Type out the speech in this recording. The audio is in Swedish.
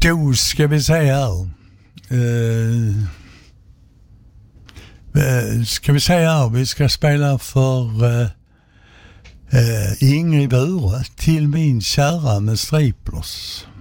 Då ska vi säga här. Vi ska spela för Ingrid Bure, Till min kära med Striplers.